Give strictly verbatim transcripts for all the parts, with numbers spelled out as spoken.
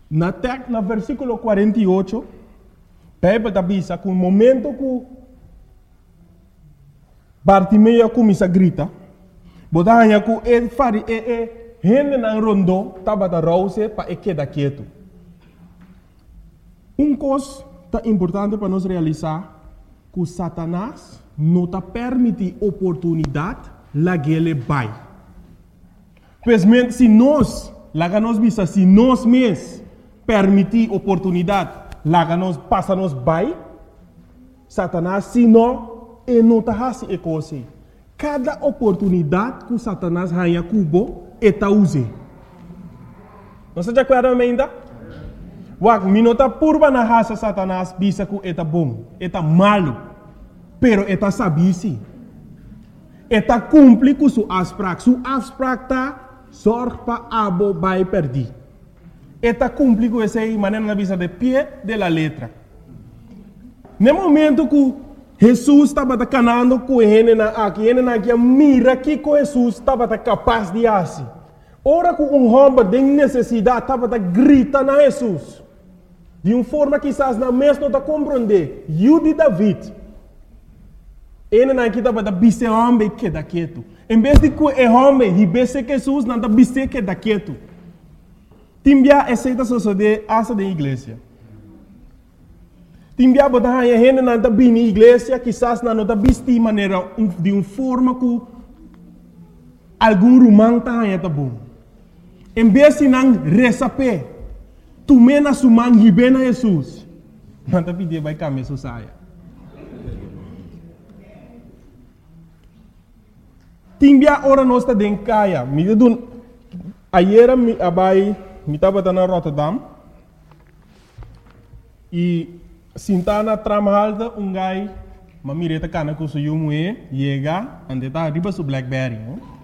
Na tek, na versículo quarenta e oito, Bíblia avisa que o momento que Bartimeu começa a gritar, botanha que ele faz, e gente na rondo, estava da rouse para ele quedar quieto. Um coisa importante para nós realizar, que Satanás não está permite oportunidade lá que ele vai. Pois se nós, lá que nós visa, se nós mesmos permitir oportunidade, lá que nós passa nos vai, Satanás, se não, ele não está fazendo a coisa. Cada oportunidade que Satanás ganha cubo, ele está usando. Não se acorda ainda? Wak, minota purba na raça Satanás, bisa que ele bom, ele malo, pero ele sabe sim. Ele cumpre com sua asprak, sua asprak tá sorge para abo vai perder. Ele cumpre com essa maneira na visa de pé de la letra. No momento que Jesus estava canando com ele na aqui, ele na aqui mira que com Jesus estava capaz de fazer. Ora que um homem de necessidade estava grita na Jesus. De uma forma que quizás na mesma não compreender. Eu de David. Ele não estava da bise homem que da quieto. Em vez de que o homem e bise que Jesus não da bise que da quieto. Timbia aceita suceder essa da igreja. Timbia botar a gente não da bem na igreja, quizás não da bise de maneira de uma forma que algum romano está bom. Em vez de não receber tu mena suman hibena Jesus. Manta pedir vai caminhar susaya. Timbia ora nós está dentro caia. Me dun ayer me abai me tava na Rotterdam e sintana tramalda um gai mamireta cana com seu mue chega ande tá riba su Blackberry.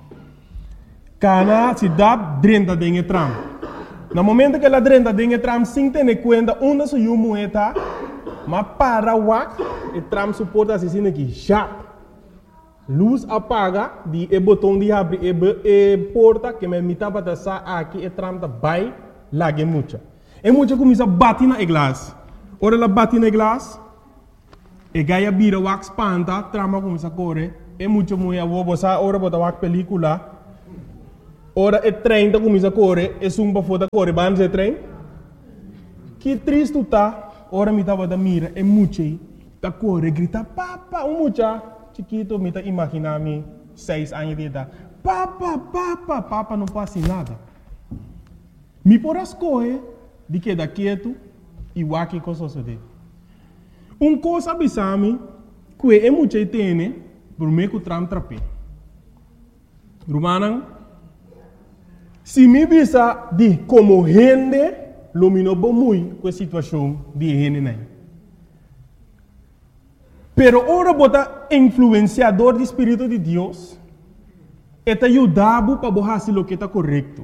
Cana se dá dentro dentro tram. No momento que ela drenda dentro do tram, sem ter conta onde se o moeda, mas para o wak, o tram suporta assim aqui, já. Luz apaga, de o botão de abrir e porta que me mita para passar aqui, o tram tá vai lá que muita. E muita começa a bater na glass. Ora ela bate na glass, e gaia vira wak espanta, trama começa a correr, e muita mulher vou botar ora botar wak película. Ora o trem começa a correr, e sumba foda correr, vamos o trem. Que triste está, ora me estava da mira, e mucha, tá correr, grita, papa, um mucha, chiquito, me tá imaginando seis anos de idade, papa, papa, papa, não passa nada. Me por as correr, de que da quieto, e o que coisa sucede. Um coisa abisame, que é mucha tem, por meio que o tram trape. Romanan, se me visa de como gente, lumino bom muito com a situação de gente nem. Pero ora bota influenciador do Espírito de Deus, eta ajudava para fazer o que está correto.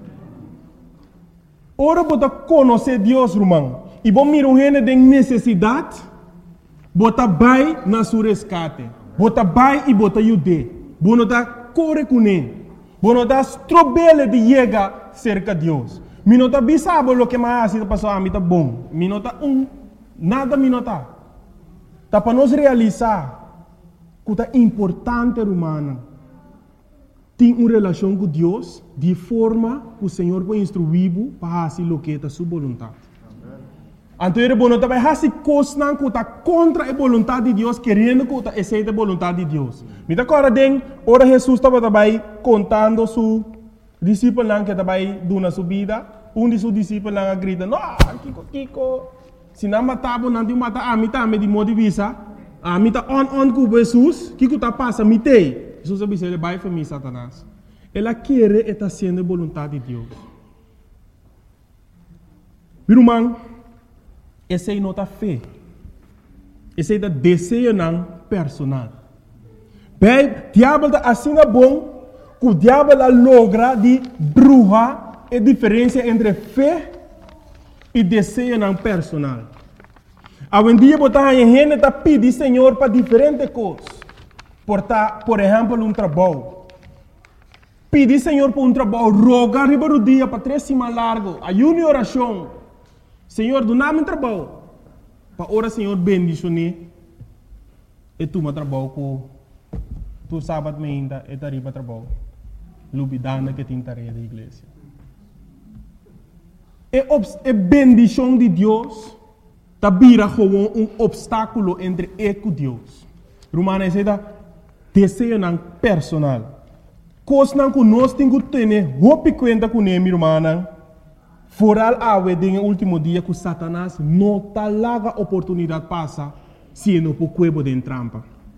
Ora bota conhecer Deus, irmão, e bom mira um gente de necessidade, bota vai na sua resgate, bota vai e bota ajude, bota corre com ele. Bueno, das trobele de llegar cerca de Deus. Minota bisabo lo que mais está passando a mim tá bom. Minota um, nada minota. Tá para nós realizar que é importante humana. Tem uma relação com Deus de forma que o Senhor vai instruir para fazer o que é a sua vontade. Então, ele não vai fazer coisas que está contra a vontade de Deus, querendo que está aceita a vontade de Deus. Me dá agora, ora Jesus estava também contando su discípulo que estava dando sua vida. Um de seus discípulos grita, não, Kiko, Kiko, se não matava, não te mata, a mim também de modo de visa, a mim está on, on com Jesus, Kiko está passando, me tem. Jesus disse, ele vai para mim, Satanás. Ela quer estar sendo a vontade de Deus. Meu irmão, essa é a nota fé. Essa é a desejo não personal. Bem, o diabo está assim bom, que o diabo logra de bruxa a diferença entre fé e desejo não personal. Hoje em dia, a gente está pedindo Senhor para diferentes coisas. Por, por exemplo, um trabalho. Pedir Senhor por um trabalho, rogar riba do dia para três semanas largo, ayuno e oração. Senhor, do nada trabalho. Para ora, Senhor, bendicione. E tu me trabalho com tu sábado me ainda e tariba trabalho. Lubidana que tem tarefa da igreja. É a bendição de Deus tá vira como um obstáculo entre eu e Deus. Romana diz da desejo não personal. Coisa não que nós temos que ter, roupa conta com ele, irmã. Foral awe den último dia que Satanás não tá larga oportunidade passa se não por cuebo de trampa.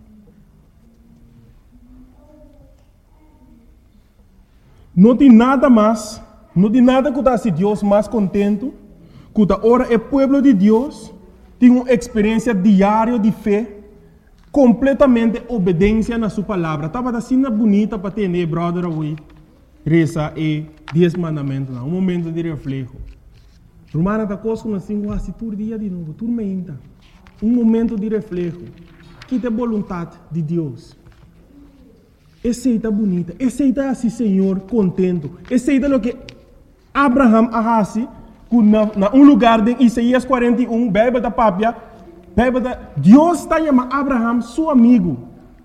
Não tem nada mais, não tem nada que dá se Deus mais contento, que da hora é povo de Deus tem uma experiência diária de fé, completamente obediência na sua palavra. Estava assim bonita para ter, né, brother, away. Reza e dez mandamentos, um momento de reflexo. Romana da coisa assim, assim, todo dia de novo, tudo ainda. Um momento de reflexo. Que é a vontade de Deus. Essa é bonita, essa é assim, Senhor, contento. Essa é o que Abraham arrasi, na, na um lugar de Isaías quarenta e um, bebe da papia, bebe da... Deus está chamando Abraham, seu amigo.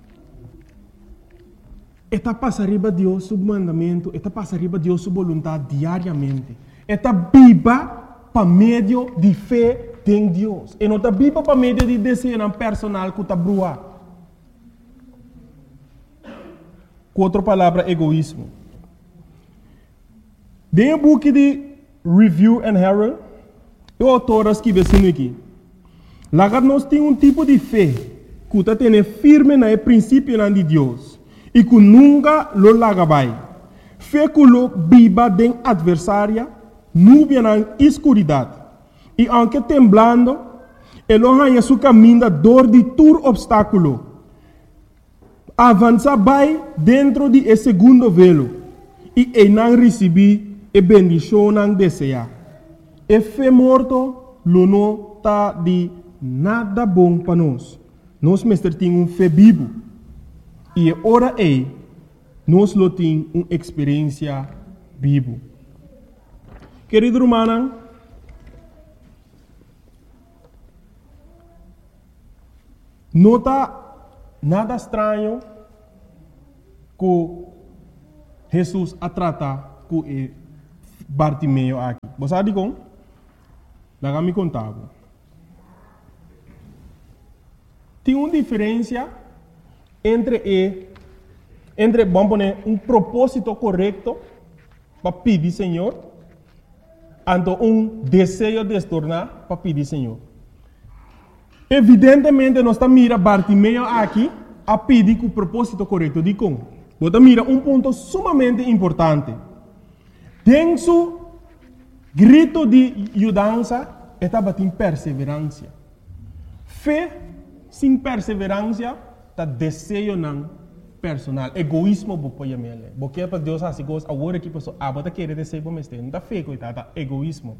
Está passando arriba de Deus, seu mandamento, está passando arriba de Deus, sua vontade diariamente. Está viva para meio de fé em Deus. E não está viva para meio de desejo personal que está brua. Com outra palavra, egoísmo. Dentro do book de Review and Herald, o autor escreve assim aqui. Lá nós temos um tipo de fé que está tendo firme no princípio de Deus e que nunca lo larga vai. Fé que lo viva de adversária, nuvem na escuridade. E aunque temblando, ele arranha seu caminho da dor de todo obstáculo. Avança vai dentro de esse segundo velo e ele não recebe a bendição não deseja. E fé morto, lo não está de nada bom para nós. Nós mestre temos um fé vivo. E ora é, nós lo temos uma experiência viva. Querido irmão, não está nada estranho que Jesus a trata com Bartimeu aqui. Você sabe como? Lá me contava. Tem uma diferença entre e, entre vamos poner um propósito correto para pedir Senhor, e um desejo de se tornar para pedir Senhor. Evidentemente, nós estamos mirando Bartimeu aqui a pedir com o propósito correto de como. Você mira um ponto sumamente importante. Tem seu grito de ajudança, estava em perseverança. Fé sem perseverança, está desejo não personal. Egoísmo, vou pôr ele. Porque para Deus assim, agora que a pessoa, ah, você quer desejo para mim, não está fé, coitada, egoísmo.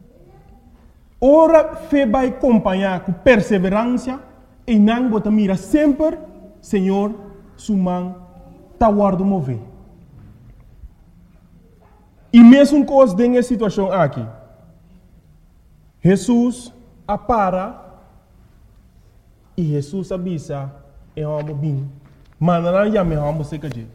Ora, fé vai acompanhar com perseverança e não você mira sempre, Senhor, sua mão está guardando mover. E mesmo coisa nessa situação aqui, Jesus apara e Jesus avisa e vamos bem. Mas não já me vamos se cair.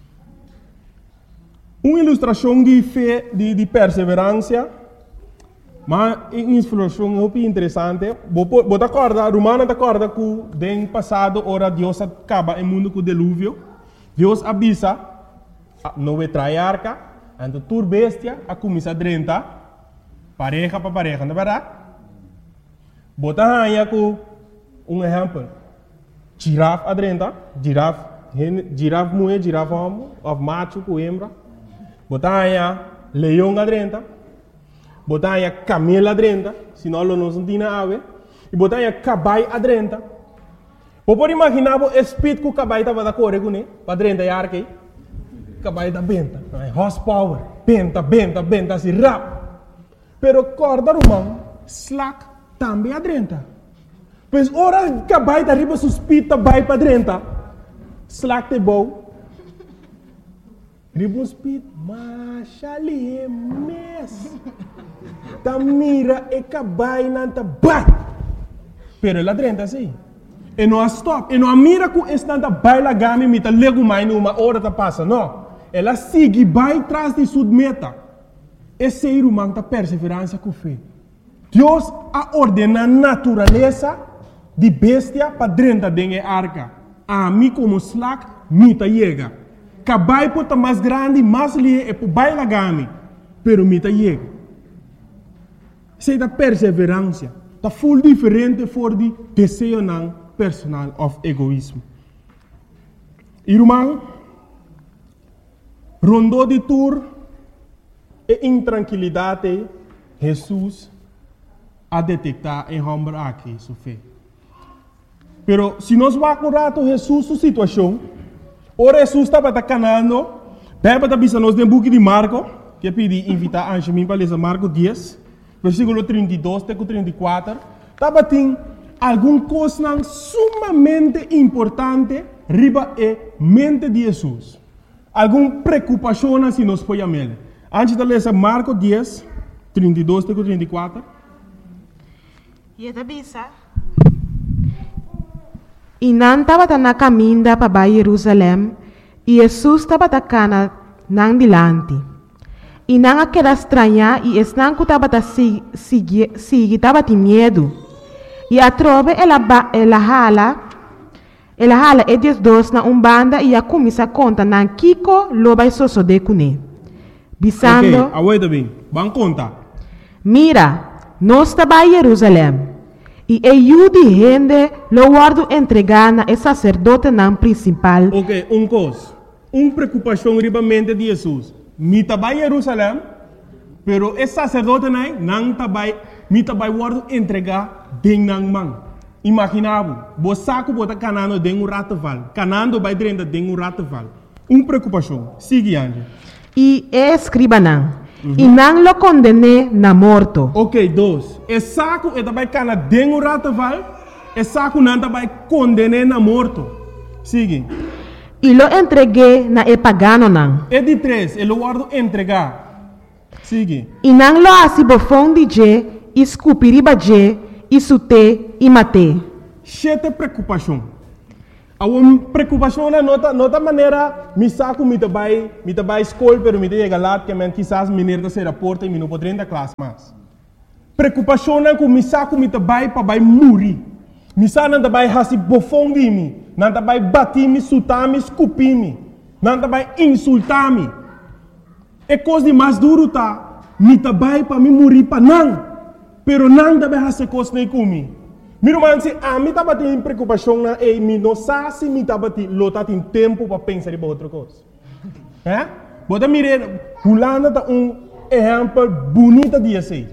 Uma ilustração de fé, de, de perseverança. Mas uma ilustração muito interessante. Você acorda, Romana acorda que no passado, ora Deus acaba o mundo com o dilúvio. Deus avisa, não vai trair arca, então tur bestia, a começar a drentar, pareja para pareja, não é verdade? Você aí com um exemplo. Girafa adrenta, girafa, girafa mulher, girafa homem, of macho com hembra. Botar aí leão adrenta, botar aí camelo adrenta, senão não nos tem ave. E botar aí caballo adrenta. Você pode imaginar o espírito que o caballo estava da correr com ele, para adrenta e arque. Caballo da benta, horsepower, benta, benta, benta, assim rápido. Pero corda romano, slack, também adrenta. Pois ora cabai da riba suspita vai para dentro. Slack te bom. Riba suspita, mas ali é mes. Ta mira e cabai nanta bai. Pero ela drenta assim. E não stop. E não mira com esse nanta bai la gami mita lego mais numa hora ta passa. Não. Ela sigue bai traz de sua meta. Esse ser humano ta perseverança com fé. Deus a ordena a natureza de bestia para drenta dengue arca. A mim como slack mita chega. Cabai pota mais grande, mais lie e po bai la gami. Pero mita chega. Sei da perseverança. Tá full diferente for de desejo não personal of egoísmo. Irmão, rondou de tour e intranquilidade, Jesus a detectar em homem aqui, sua fé. Pero se nós vamos rato Jesus sua situação, ora Jesus estava canando, beba da bisa nós dentro de Marco, que pedi invitar a mim para ler Marco dez. Versículo trinta e dois até trinta e quatro, estava tem alguma coisa sumamente importante riba e mente de Jesus. Alguma preocupação se nós podemos ele. Antes de ler Marcos dez, trinta e dois até trinta e quatro. E da bisa. E não estava na caminho para Jerusalém, e Jesus estava na cana não dilante. E não aquela estranha e estão que estava a seguir, estava de medo. E a trove ela ela hala, ela hala e diz dois na umbanda e a começa a conta na Kiko lo vai só de cune. Bisando. Ok, aguenta bem, vamos contar. Mira, nós estava em Jerusalém. E eu de gente lo guardo entregar na sacerdote não principal. Ok, um coisa, uma preocupação riba mente de Jesus. Mita vai Jerusalém, pero esse sacerdote não está vai, mita vai guardo entregar den nang man. Imaginavo, bo saco bota canando den um rataval, canando vai drenda den um rataval. Uma preocupação. Sigue ande. E escriba não. Uhum. E não lo condene na morto. Ok, dois. E saco e vai cana den um rataval, e saco não vai condene na morto. Sigue. E lo entreguei na e pagano não. E de três, ele guardo entregar. Sigue. E não lo asibofão de je, escupiriba je, isute e mate. Chete preocupação. A uma preocupação na nota, nota maneira, me saco me trabalho, me trabalho escola, pero me chega lá que men quizás me nerda ser a porta e me não poder entrar classe mais. Preocupação na que me saco me trabalho para vai morrer. Me saco não trabalho hasi bofão de mim. Não vai bater me, sutar me, escupir me. Não vai insultar me. É coisa de mais duro tá. Me vai para me morrer para não. Pero não vai fazer coisa nem comigo. Meu irmão, se a mim estava tendo preocupação na e me não sabe se me estava tendo lota tem tempo para pensar em outra coisa. É? Bota mire, Holanda tá um exemplo bonito de assim.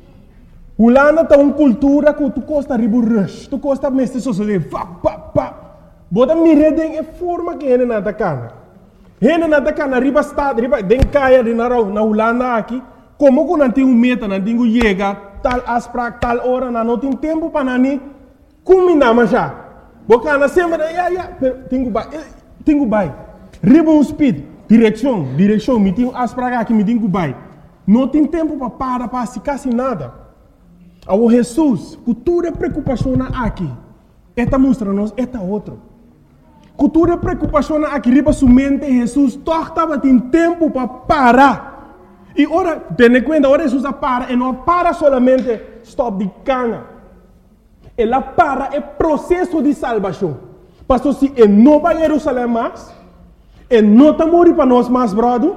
Holanda tá uma cultura que tu gosta de rush, tu gosta mesmo de sociedade, pá, pá, pá. Bota mire den forma que ele não tá cana. Ele não tá cana riba estado, riba den caia de na na Holanda aqui, como que não tem um meta, não tem um chega tal aspra tal hora, não tem tempo para nani, combina mas já. Boca na sempre, ya ya, tenho vai, tenho vai. Riba um speed, direção, direção, me tenho aspra aqui, me tenho vai. Não tem tempo para parar para se quase nada. Ao Jesus, cultura preocupação aqui, esta mostra-nos esta outra. Cultura preocupação aqui, riba sua mente, Jesus, torta tem tempo para parar. E ora, tenha conta, ora Jesus para, e não para solamente stop de cana. Ela para é processo de salvação. Pastor, se ele não vai a Jerusalém mais, ele não está morrendo para nós mais, brother,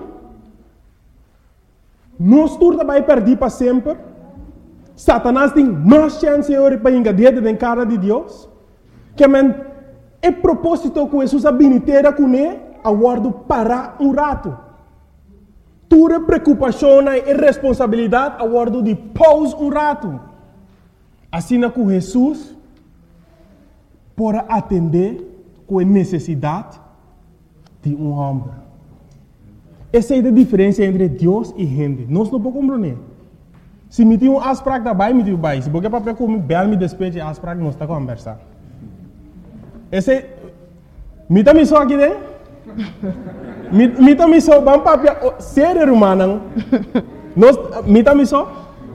nós turta vai perder para sempre. Satanás tem mais chance para engadir na cara de Deus. Que men, é propósito que Jesus abiniteira com ele, aguardo parar um rato. Tua preocupação e responsabilidade aguardo de pause um rato. Assim que Jesus pode atender com a necessidade de um homem. Essa é a diferença entre Deus e gente. Nós não podemos compreender. Se me tem um aspecto da bai, me tem um bai. Se porque para como bel me despeje aspecto, nós está conversar. Esse, me também só aqui dentro. Me me também só bam papia ser humano. Nós me também só.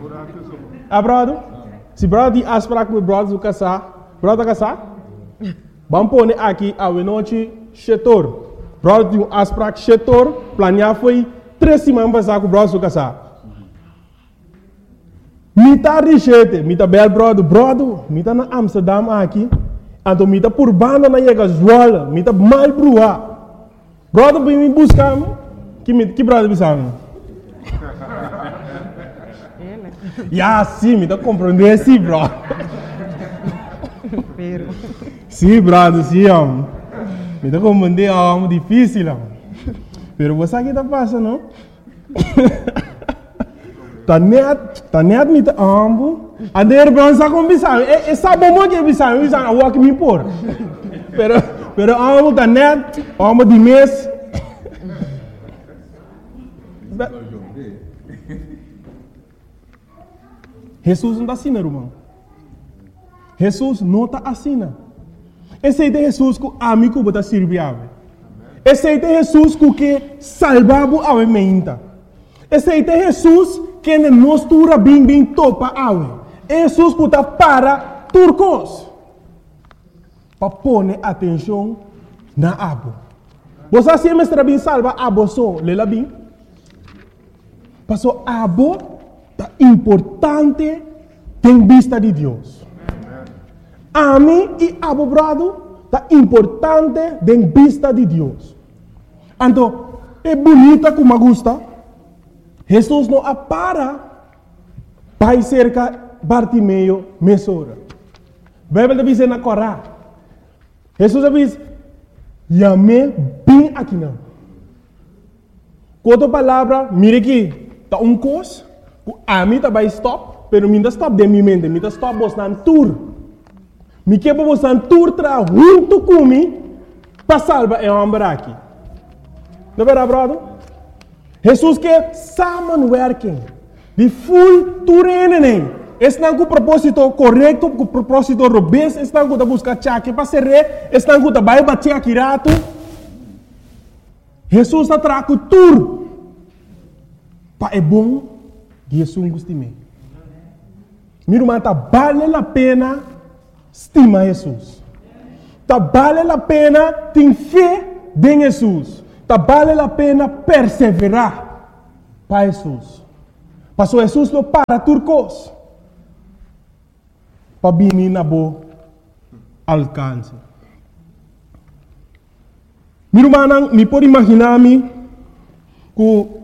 Ah, brother? Se brother tem afspraak met brother do casar, brother casar? Vamos pôr aqui a noite setor. Brother tem afspraak setor, planear foi três semanas passar com o brother do casar. Mita richete, mita bel brother, brother, mita na Amsterdam aqui, então mita por banda na chega zola, mita mal brua. Brother vem me buscar, que que brother bisang? Ya, sim, me tá compreendendo, sim, bro. Sim, brother, sim, homem. Me tá compreendendo, é algo difícil, homem. Pero você aqui tá passando, não? Tá net, tá net, me tá ambo. A der bronza com bisang, é sabe como que bisang, bisang, eu aqui me por. Pero, pero ambo tá net, ambo de mês. Jesus não está assim, irmão. Jesus não está assim. Esse é Jesus que a mim que está servindo. Esse é Jesus que salvava a mente. Esse é Jesus que nos tura bem bem topa a Jesus que está para turcos. Para pôr atenção na abo. Você sempre está bem salva abo só, lela bem. Passou abo é importante em vista de Deus. A mim e a brado é importante em vista de Deus. Então, é bonita como me gusta. Jesus não para para cerca Bartimeu mesora. A Bíblia diz na Corá. Jesus diz, "Yame bem aqui não." Outra palavra, mire aqui, tá um cos. A mim também stop, pero minha stop de minha mente, minha stop bostan tour. Me quebra bostan tour tra junto comigo para salvar é homem aqui. Não é verdade, brother? Jesus quer samenwerking, de full tourene nem. Está com o propósito correto, com o propósito robusto, está com o buscar chaque para ser rei, está com o vai bater aqui rato. Jesus está trago tour. Para é bom. Jesus gostime. Meu irmão, tá vale a pena estima Jesus. Tá vale a pena ter fé em Jesus. Tá vale a pena perseverar para Jesus. Passou Jesus lo para turcos. Para vir na boa alcance. Meu irmão, me pode imaginar-me que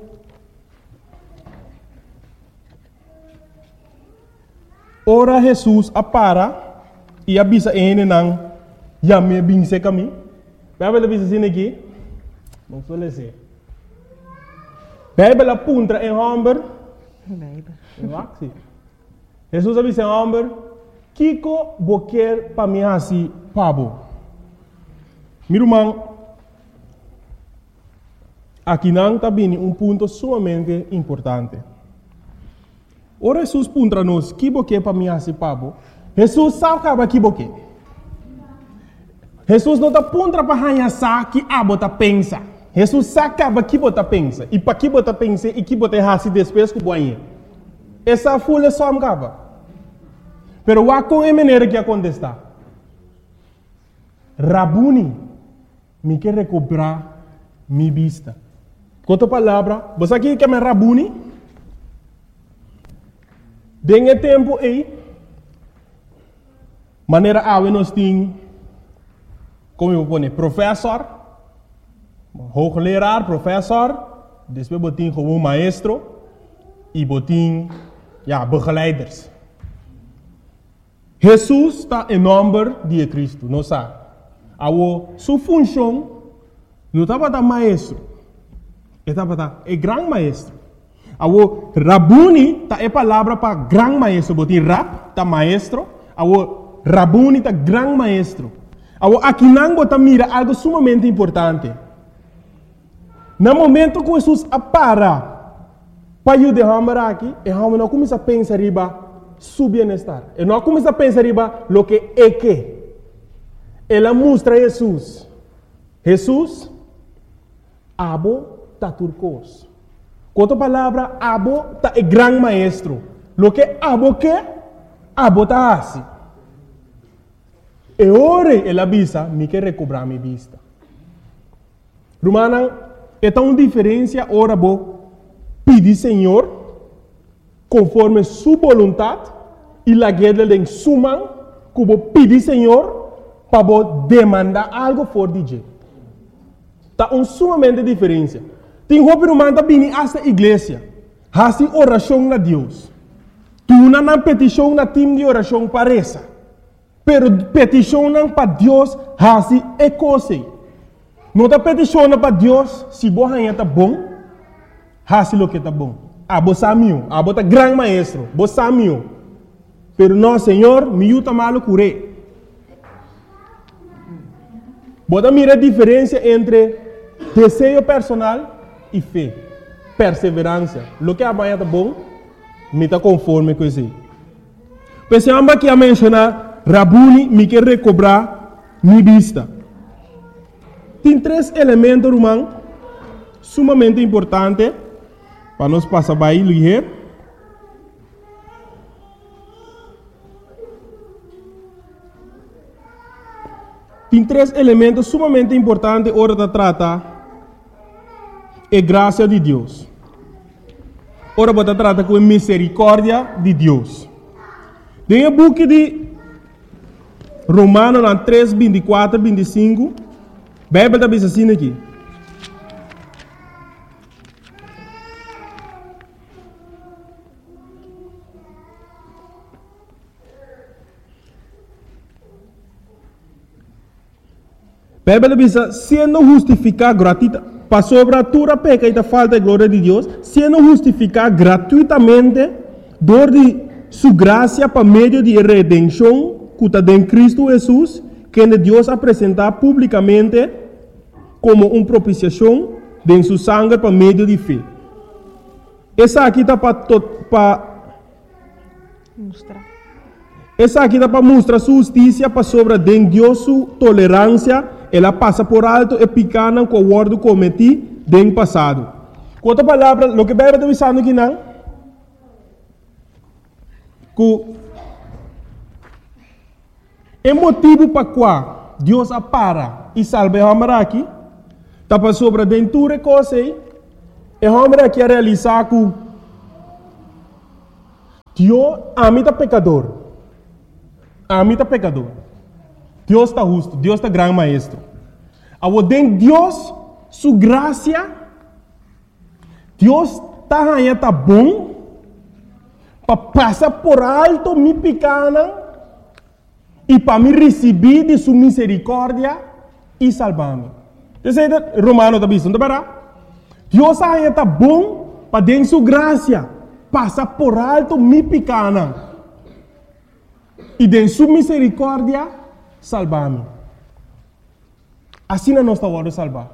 ora Jesus apara e avisa ele não já me binse caminho. Vai ver avisa assim aqui. Não suele ser. Bíblia apunta em Humber. Jesus avisa em Humber. Kiko boquer para mim assim pabo. Meu irmão, aqui não está bem um ponto sumamente importante. Ora Jesus puntra nos que boque para mim assim pabo. Jesus sabe que boque. Jesus não está puntra para hanhar que abo tá pensa. Jesus sabe que bota pensa e para que bota pensa e que bota hasi depois que boinha. Essa folha só me acaba. Pero wa com é maneira que acontece. Rabuni me quer recuperar mi vista. Com outra palavra, você aqui quer me Rabuni? Dengue tempo aí, maneira a nós tem, como eu vou dizer, professor, hoogleraar, professor, depois botin como maestro e botin, ja, begeleiders. Jesus está em nome de Cristo, não sabe? A sua função não estava da maestro, estava da é grande maestro. Awo Rabuni ta é palavra para grande maestro, botin rap ta maestro, awo Rabuni ta grande maestro. Awo aqui não bota mira algo sumamente importante. No momento que Jesus apara para ajudar aqui, e a não começa a pensar riba su bem-estar. E não começa a pensar riba lo que é que. Ela mostra Jesus. Jesus abo ta turcos. Com outra palavra, abo ta é grande maestro. Lo que abo que, abo ta assim. E ore ela visa, me quer recobrar minha vista. Romana, é tão diferença ora bo pedir Senhor conforme sua vontade e la guerra de suma que bo pedir Senhor para bo demandar algo for de je. Tá um sumamente diferença. Tem roupa romana tá vindo esta igreja, hasi oração na Deus. Tu não na petição na time de oração para essa. Pero petição para Deus hasi é coisa. Não está peticionando para Deus se você está bom, hasi lo que está bom. Ah, você é meu, ah, você é grande maestro, você é meu. Pero não, Senhor, me ajuda mal curé. Você mira a diferença entre desejo personal e fé, perseverança. Lo que amanhã está bom, me está conforme com isso. Pensamos que a mencionar, Rabuni me quer recobrar minha vista. Tem três elementos, irmão, sumamente importantes para nós passar para aí, ligeiro. Tem três elementos sumamente importantes hora de tratar a graça de Deus. Ora, você trata com a misericórdia de Deus. Tem o book de Romanos três, vinte e quatro, vinte e cinco. A Bíblia está bem assim aqui. A Bíblia diz, sendo justificado gratuitamente, para sobre a tua peca e a falta de glória de Deus, sendo justificado gratuitamente, dor de sua graça para meio de redenção, que está em Cristo Jesus, que Deus apresentar publicamente como uma propiciação de sua sangue para meio de fé. Essa aqui está para mostrar. Essa aqui está para mostrar sua justiça para sobre de Deus sua tolerância. Ela passa por alto e picana com o ordo cometi no passado. Com outra palavra, o que a Bíblia está dizendo aqui não? Que é motivo para qual Deus apara e salva o homem aqui, está para sobre dentro coisa aí, e o homem aqui a realizar que Deus ama o pecador, ama o pecador. Deus está justo, Deus está grande maestro. Ao den Deus, sua graça, Deus está aí, está bom, para passar por alto me pequena e para me receber de sua misericórdia e salvar-me. Você sabe, Romano está dizendo, não Deus aí está bom para den sua graça, passar por alto me pequena e de sua misericórdia salvar-me. Assim não está hora de salvar.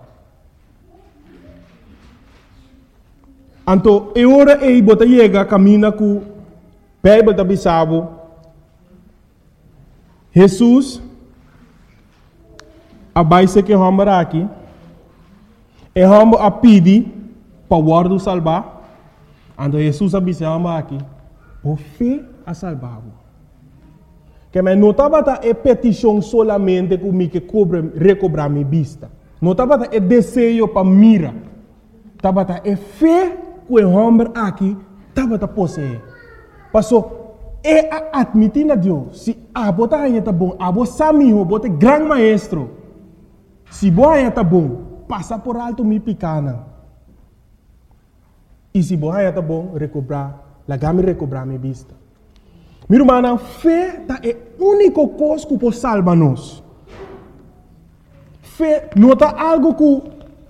Então, é hora de botar chega caminha com a Bíblia da Bissau. Jesus, a base que vamos aqui, é vamos a pedir para o ordo salvar. Então, Jesus a Bissau aqui, por fé a salvar. Que me não estava a petição solamente que me que cobre recobrar minha vista. Não estava a desejo para mira. Estava a fé que o homem aqui estava a possuir. Passou é a admitir a Deus. Se a bota aí está bom, a bota samiho, bota grande maestro. Se boa aí está bom, passa por alto me picana. E se boa aí está bom, recobrar, lagame recobrar minha vista. Meu irmão, fé é a única coisa que pode salvar-nos. Fé não é algo que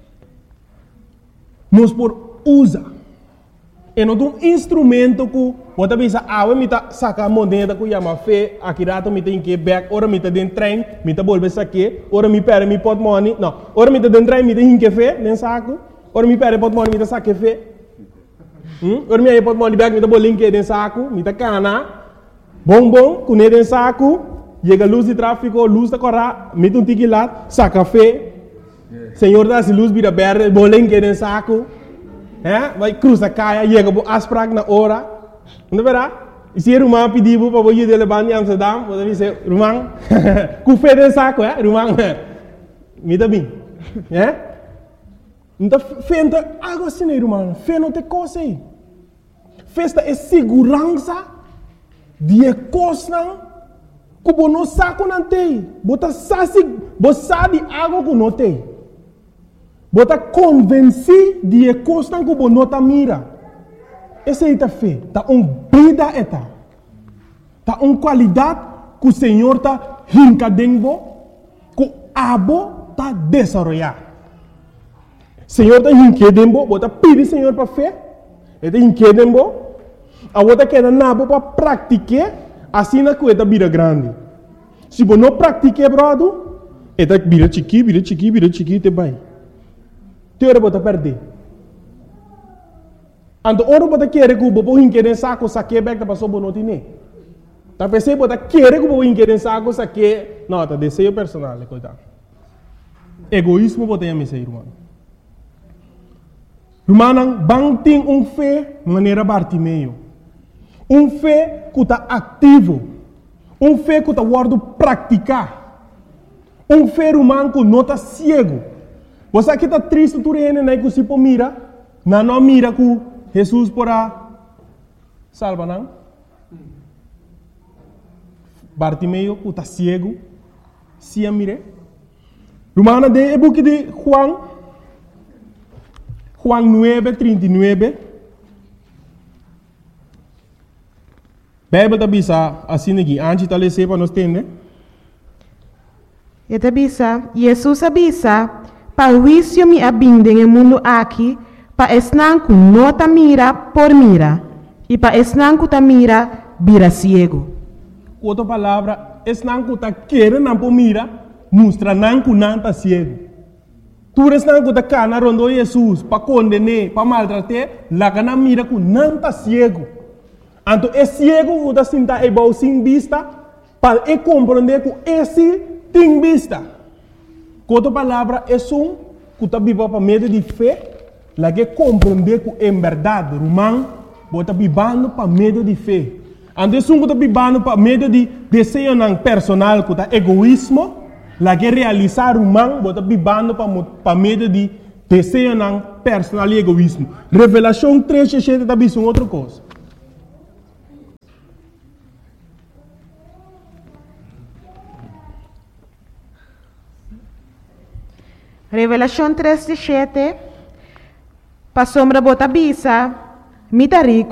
nós podemos usar. É não um instrumento que pode pensar, ah, eu me sacar a moneda que chama fé, aqui rato me tem que back, ora me tem dentro trem, me tem volver saque, ora me perde me pot money, não, ora me tem dentro trem, me tem que fé, dentro saco, ora me perde pot money, me tem saque fé. Hum? Ora me aí pot money back, me tem bolinho dentro saco, me tem cana. Bom, bom, com ele em saco, chega a luz de tráfego, luz da corra, mete um tique lá, saca fé. Senhor dá se luz vira verde, bolinho que em saco. É? Vai cruza caia, chega a asprag na hora. Não verá? E se Rumang pediu para você levar em Amsterdam, você diz, Rumang, com fé de saco, é? Rumang, me dá bem. É? Então, fé não é algo assim, Rumang. Fé não tem coisa aí. Festa é segurança de coisa que você não sabe não tem. Você sabe algo que não tem. Você está convencido de coisa que você não está mira. Essa é a fé. Está uma vida eta. Está uma qualidade que o Senhor está rincadendo, que o abo está desenvolvendo. O Senhor está rincadendo, você pede o Senhor para fé. Ele está rincadendo, a outra queda nabo para praticar, assim na coisa vira grande. Se você não praticar, brother, ele vira chiqui, vira chiqui, vira chiqui, te vai. Teora você perder. Ando ora bota querer que o bobo inquere saco saque back da passou bonoti ne. Tá pensei bota querer que o bobo inquere saco saque, não, tá desejo personal, coitado. Egoísmo bota ya me sei, irmão. Irmão, bang tem um fé maneira Bartimeu. Um fé que tá ativo. Um fé que tá guardo praticar. Um fé irmão que não tá cego. Você que tá triste tu rene na que se mira, na não mira que Jesus porá salva não? Bartimeu que está cego, se a mire. Romana de e book de Juan, Juan nueve, trinta y nueve. Bíblia bisa assim aqui, antes de ler para nós entender. E tabisa, Jesus abisa, para o juízo me abinde no mundo aqui, para esnanco não ta mira por mira, e para esnanco ta mira, vira ciego. Outra palavra, esnanco ta querer não por mira, mostra nanco não ta ciego. Tu esnanco ta cana rondo Jesus, para condenar, para maltratar, lá cana mira com não ta ciego. Então, é ciego que está sentado e vai sem vista, para compreender que esse tem vista. Outra palavra, é um que está vivendo para meio de fé, lá que compreender que é verdade, irmão, está vivendo para meio de fé. Então, é um que está vivendo para meio de desejo personal, que está egoísmo, lá que realizar, irmão, está vivendo para meio de desejo personal e egoísmo. Revelação três, sete, está vivendo outra coisa. Revelação três, sete, para sombra bota bisa, mita rico.